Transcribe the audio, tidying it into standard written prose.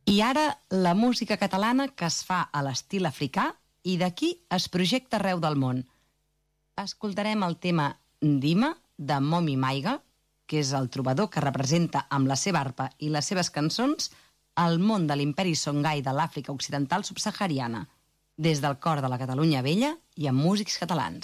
I ara la música catalana que es fa a l'estil africà i d'aquí es projecta arreu del món. Escoltarem el tema Ndima, de Momi Maiga, que és el trobador que representa amb la seva arpa i les seves cançons el món de l'imperi Songhai de l'Àfrica Occidental subsahariana, des del cor de la Catalunya Vella i amb músics catalans.